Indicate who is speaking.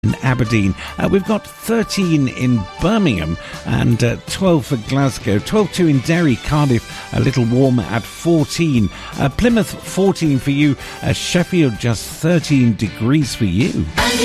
Speaker 1: in Aberdeen. We've got 13 in Birmingham and 12 for Glasgow. 12-2 in Derry. Cardiff a little warmer at 14. Plymouth 14 for you. Sheffield just 13 degrees for you.